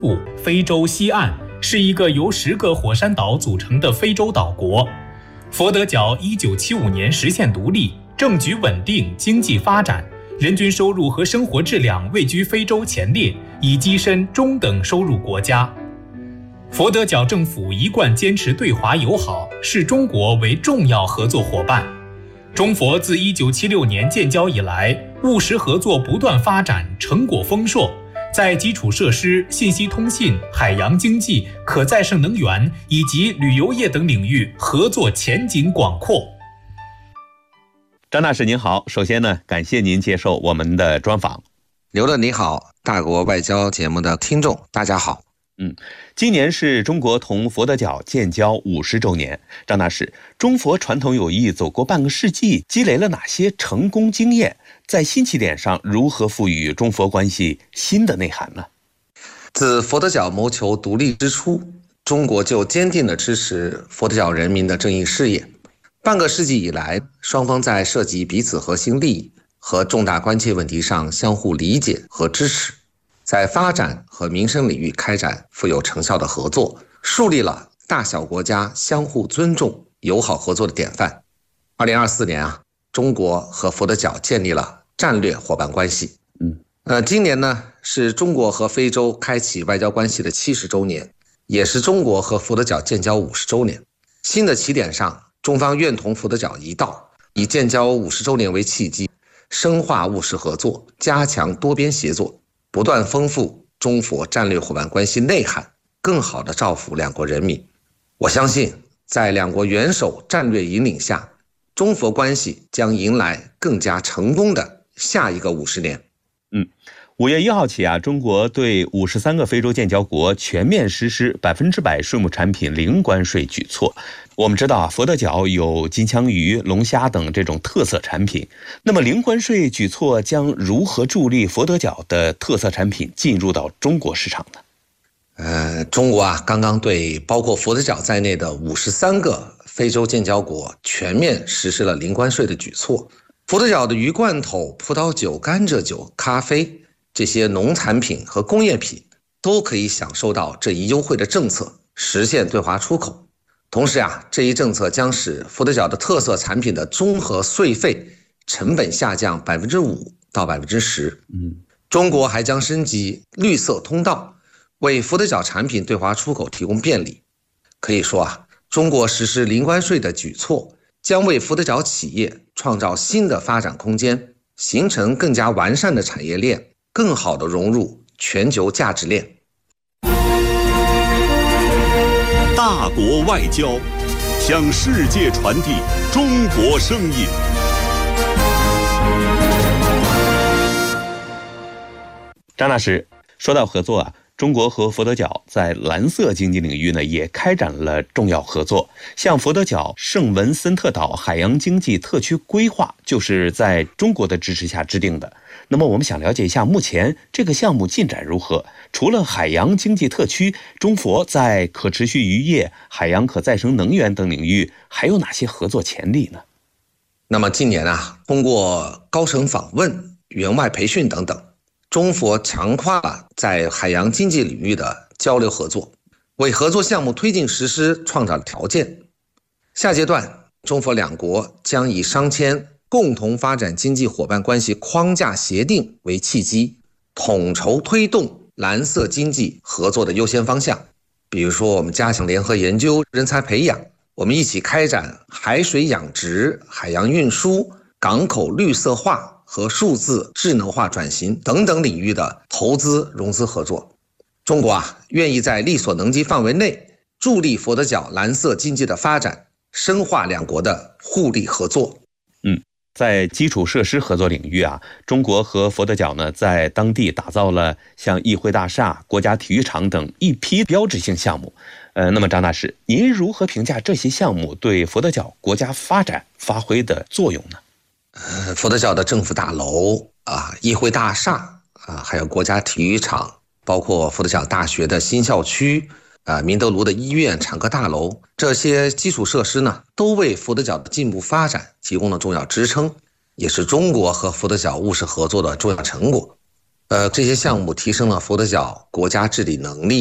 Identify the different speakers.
Speaker 1: 非洲西岸是一个由10个火山岛组成的非洲岛国。佛得角1975年实现独立，政局稳定，经济发展，人均收入和生活质量位居非洲前列，已跻身中等收入国家。佛得角政府一贯坚持对华友好，视中国为重要合作伙伴。中佛自1976年建交以来，务实合作不断发展，成果丰硕，在基础设施、信息通信、海洋经济、可再生能源以及旅游业等领域合作前景广阔。
Speaker 2: 张大使您好，首先呢，感谢您接受我们的专访。
Speaker 3: 刘乐你好，大国外交节目的听众大家好。
Speaker 2: 今年是中国同佛得角建交50周年。张大使，中佛传统友谊走过半个世纪，积累了哪些成功经验？在新起点上，如何赋予中佛关系新的内涵呢？
Speaker 3: 自佛得角谋求独立之初，中国就坚定地支持佛得角人民的正义事业。半个世纪以来，双方在涉及彼此核心利益和重大关切问题上相互理解和支持，在发展和民生领域开展富有成效的合作，树立了大小国家相互尊重、友好合作的典范。2024年中国和佛得角建立了战略伙伴关系。今年呢，是中国和非洲开启外交关系的70周年，也是中国和佛得角建交50周年。新的起点上，中方愿同佛得角一道，以建交50周年为契机，深化务实合作，加强多边协作，不断丰富中佛战略伙伴关系内涵，更好地造福两国人民。我相信，在两国元首战略引领下，中佛关系将迎来更加成功的下一个50年。
Speaker 2: 5月1号起中国对53个非洲建交国全面实施100%税目产品零关税举措。我们知道佛得角有金枪鱼、龙虾等这种特色产品，那么零关税举措将如何助力佛得角的特色产品进入到中国市场呢？
Speaker 3: 中国刚刚对包括佛得角在内的53个非洲建交国全面实施了零关税的举措。佛得角的鱼罐头、葡萄酒、甘蔗酒、咖啡这些农产品和工业品都可以享受到这一优惠的政策，实现对华出口。同时这一政策将使佛得角的特色产品的综合税费成本下降5%到10%。中国还将升级绿色通道，为佛得角产品对华出口提供便利。可以说中国实施零关税的举措将为佛得角企业创造新的发展空间，形成更加完善的产业链，更好地融入全球价值链。
Speaker 4: 大国外交，向世界传递中国声音。
Speaker 2: 张大使，说到合作中国和佛得角在蓝色经济领域呢也开展了重要合作，像佛得角圣文森特岛海洋经济特区规划就是在中国的支持下制定的。那么我们想了解一下，目前这个项目进展如何？除了海洋经济特区，中佛在可持续渔业、海洋可再生能源等领域还有哪些合作潜力呢？
Speaker 3: 那么近年通过高层访问、援外培训等等，中佛强化了在海洋经济领域的交流合作，为合作项目推进实施创造了条件。下阶段，中佛两国将以商签共同发展经济伙伴关系框架协定为契机，统筹推动蓝色经济合作的优先方向。比如说，我们加强联合研究、人才培养，我们一起开展海水养殖、海洋运输、港口绿色化和数字智能化转型等等领域的投资融资合作。中国愿意在力所能及范围内助力佛得角蓝色经济的发展，深化两国的互利合作。
Speaker 2: 在基础设施合作领域中国和佛得角呢在当地打造了像议会大厦、国家体育场等一批标志性项目。那么张大使，您如何评价这些项目对佛得角国家发展发挥的作用呢？
Speaker 3: 佛得角的政府大楼议会大厦还有国家体育场，包括佛得角大学的新校区明德炉的医院、产科大楼，这些基础设施呢，都为佛得角的进步发展提供了重要支撑，也是中国和佛得角务实合作的重要成果。 这些项目提升了佛得角国家治理能力。